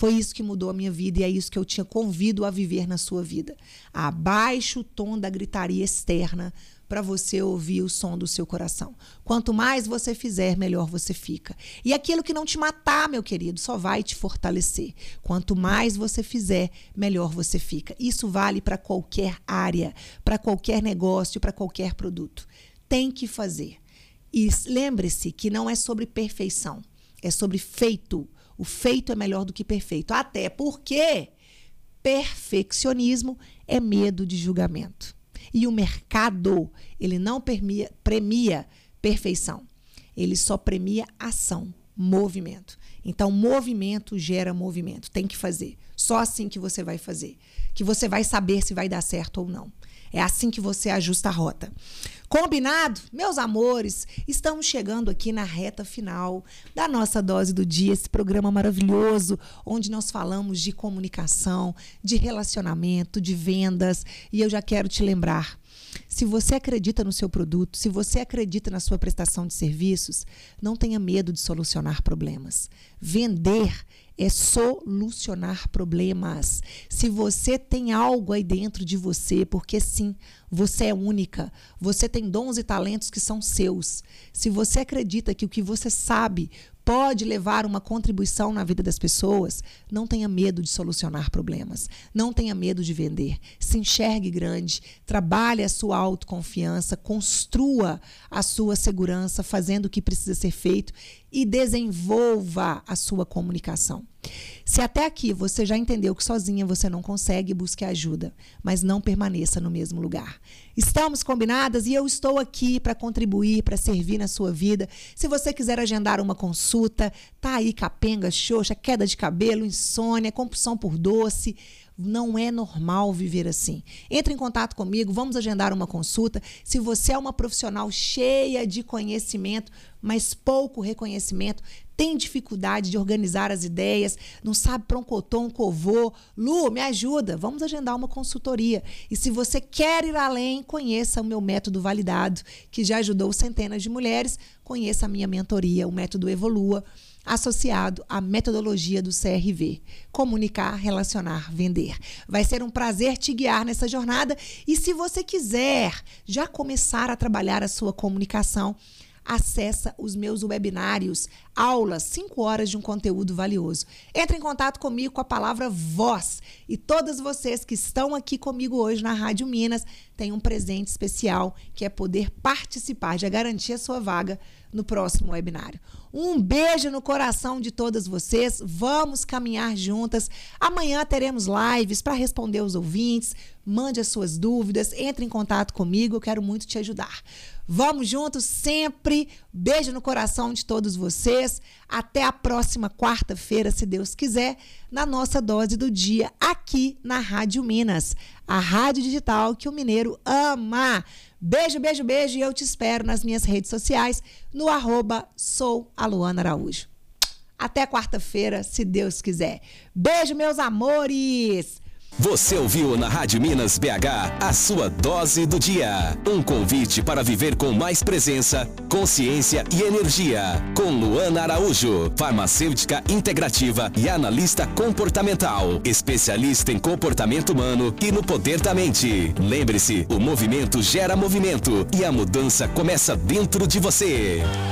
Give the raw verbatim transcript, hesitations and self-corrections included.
Foi isso que mudou a minha vida e é isso que eu te convido a viver na sua vida. Abaixe o tom da gritaria externa para você ouvir o som do seu coração. Quanto mais você fizer, melhor você fica. E aquilo que não te matar, meu querido, só vai te fortalecer. Quanto mais você fizer, melhor você fica. Isso vale para qualquer área, para qualquer negócio, para qualquer produto. Tem que fazer. E lembre-se que não é sobre perfeição, é sobre feito. O feito é melhor do que perfeito. Até porque perfeccionismo é medo de julgamento. E o mercado, ele não premia, premia perfeição. Ele só premia ação, movimento. Então, movimento gera movimento. Tem que fazer. Só assim que você vai fazer. Que você vai saber se vai dar certo ou não. É assim que você ajusta a rota. Combinado? Meus amores, estamos chegando aqui na reta final da nossa dose do dia, esse programa maravilhoso, onde nós falamos de comunicação, de relacionamento, de vendas. E eu já quero te lembrar, se você acredita no seu produto, se você acredita na sua prestação de serviços, não tenha medo de solucionar problemas. Vender é solucionar problemas. Se você tem algo aí dentro de você, porque sim, você é única, você tem dons e talentos que são seus. Se você acredita que o que você sabe pode levar uma contribuição na vida das pessoas, não tenha medo de solucionar problemas, não tenha medo de vender. Se enxergue grande, trabalhe a sua autoconfiança, construa a sua segurança, fazendo o que precisa ser feito e desenvolva a sua comunicação. Se até aqui você já entendeu que sozinha você não consegue, busque ajuda, mas não permaneça no mesmo lugar. Estamos combinadas e eu estou aqui para contribuir, para servir na sua vida. Se você quiser agendar uma consulta, tá aí capenga, xoxa, queda de cabelo, insônia, compulsão por doce, não é normal viver assim. Entre em contato comigo, vamos agendar uma consulta. Se você é uma profissional cheia de conhecimento, mas pouco reconhecimento, tem dificuldade de organizar as ideias, não sabe para um cotô, um covô, Lu, me ajuda, vamos agendar uma consultoria. E se você quer ir além, conheça o meu método validado, que já ajudou centenas de mulheres, conheça a minha mentoria, o método Evolua, associado à metodologia do C R V, comunicar, relacionar, vender. Vai ser um prazer te guiar nessa jornada e se você quiser já começar a trabalhar a sua comunicação, acessa os meus webinários, aulas, cinco horas de um conteúdo valioso. Entre em contato comigo com a palavra voz e todas vocês que estão aqui comigo hoje na Rádio Minas têm um presente especial que é poder participar, já garantir a sua vaga no próximo webinário. Um beijo no coração de todas vocês, vamos caminhar juntas. Amanhã teremos lives para responder os ouvintes, mande as suas dúvidas, entre em contato comigo, eu quero muito te ajudar. Vamos juntos sempre, beijo no coração de todos vocês, até a próxima quarta-feira, se Deus quiser, na nossa dose do dia, aqui na Rádio Minas, a rádio digital que o mineiro ama. Beijo, beijo, beijo e eu te espero nas minhas redes sociais, no arroba sou a Luana Araújo. Até quarta-feira, se Deus quiser. Beijo, meus amores! Você ouviu na Rádio Minas B H a sua dose do dia. Um convite para viver com mais presença, consciência e energia. Com Luana Araújo, farmacêutica integrativa e analista comportamental. Especialista em comportamento humano e no poder da mente. Lembre-se, o movimento gera movimento e a mudança começa dentro de você.